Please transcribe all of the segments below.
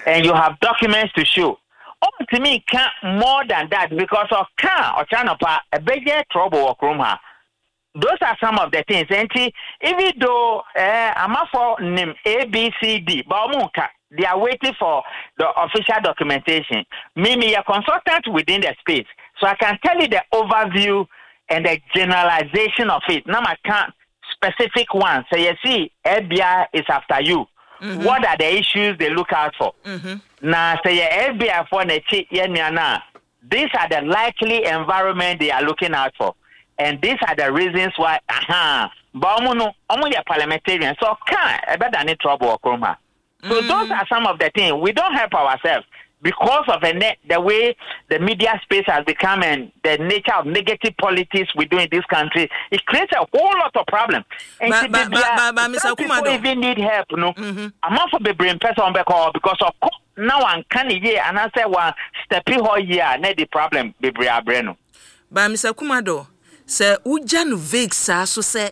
and you have documents to show. To me, can't more than that because of can't or chanapa a bigger trouble or krumha. Those are some of the things. And even though I'm for name A, B, C, D, but they are waiting for the official documentation. Me, a consultant within the space, so I can tell you the overview and the generalization of it. Now I can't specific ones. So you see, FBI is after you. Mm-hmm. What are the issues they look out for? Mm-hmm. Now, say FBI for the these are the likely environment they are looking out for, and these are the reasons why. But only a parliamentarian, so can't better any trouble or chroma. So those are some of the things we don't help ourselves because of the way the media space has become and the nature of negative politics we do in this country. It creates a whole lot of problems. And some people even need help, no? I'm not for the brain person because of now one can year and I say one stepping whole year, not the problem be brain. But Mr. Kumado, sir, Ujan Vix, so say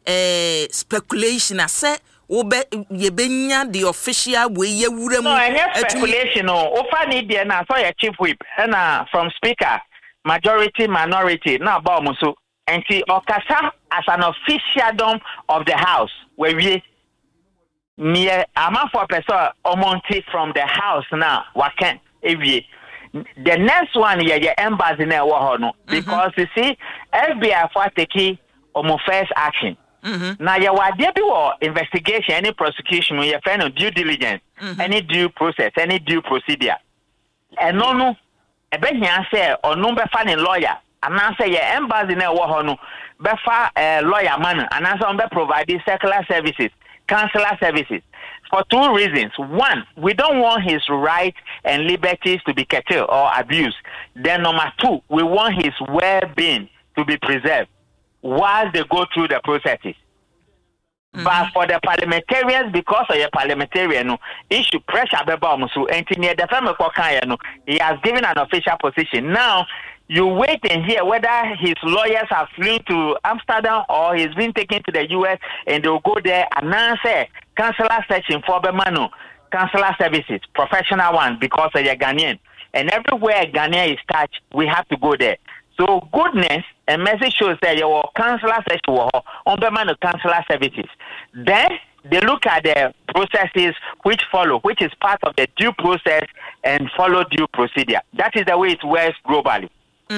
speculation, I say. Yebenya the official way ye would no any speculation no ofa need there na so your chief whip and from speaker majority minority na ba mo so enti okasa as an officialdom of the house where we near ama for person omonti from the house now waken ewie the next one ye your embassy na wo ho no because you see FBI for take omo first action. Now, you are there be investigation, any prosecution, you find due diligence, any due process, any due procedure. And no, a bit say or no be finding lawyer, and answer your embassy in a war, befa lawyer man, and answer on providing secular services, counselor services. For two reasons. One, we don't want his rights and liberties to be curtailed or abused. Then number two, we want his well-being to be preserved while they go through the processes. But for the parliamentarians, because of your parliamentarian, issue pressure so the family he has given an official position. Now you wait and hear whether his lawyers have flown to Amsterdam or he's been taken to the US and they'll go there and answer counselor searching for Bemano, counselor services, professional one because of your Ghanaian. And everywhere Ghanaian is touched, we have to go there. So goodness, a message shows that your counselor says on the counselor services. Then they look at the processes which follow, which is part of the due process and follow due procedure. That is the way it works globally.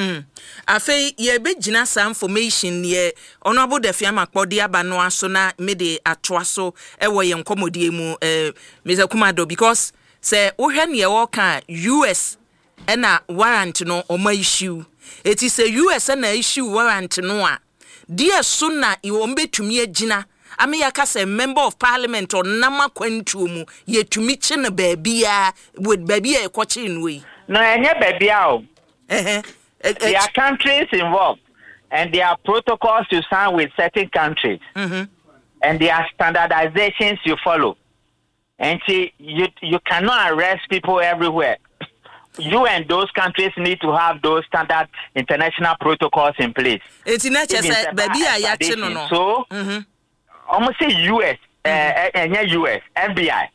Afe ye be gina sa information ye honorable Defiama Kpodi abano aso na mede atoa so ewo ye nkomodie mu Mr. Kumado because say wo hwe ne ye wo kan US ena warrant no o ma issue. It is a US and issue warrant noa. Dear Suna, you won't be to me a gina. I may a member of parliament or Nama Quentumu, yet to meet in a baby with baby a coaching way. No, any baby out. There are countries involved, and there are protocols you sign with certain countries, and there are standardizations you follow. And see, you cannot arrest people everywhere. You and those countries need to have those standard international protocols in place. It's not just baby so almost say US US FBI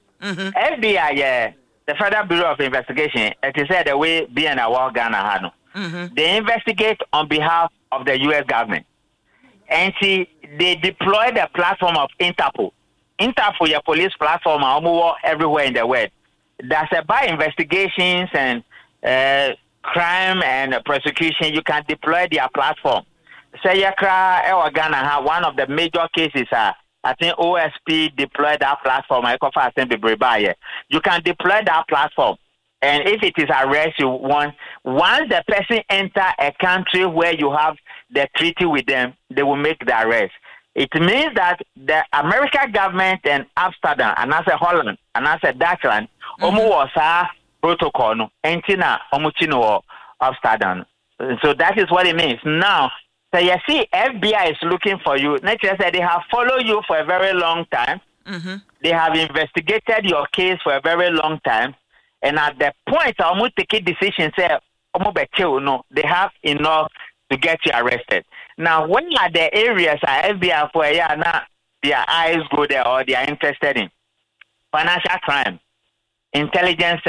FBI the Federal Bureau of Investigation it is said the way being a war Ghana they investigate on behalf of the US government and see they deploy the platform of Interpol your police platform everywhere in the world. That's by investigations and crime and prosecution. You can deploy their platform. Say Ghana one of the major cases. I think OSP deployed that platform. You can deploy that platform, and if it is arrest, you want once the person enter a country where you have the treaty with them, they will make the arrest. It means that the American government and Amsterdam, and as a Holland, and as a Dutchland, was a protocol, no, entina, omuchino, Amsterdam. So that is what it means. Now, so you see, FBI is looking for you. Nature said they have followed you for a very long time. They have investigated your case for a very long time. And at the point, almost take a decision, say, no, they have enough to get you arrested. Now, when are the areas FBI for their eyes go there or they are interested in? Financial crime, intelligence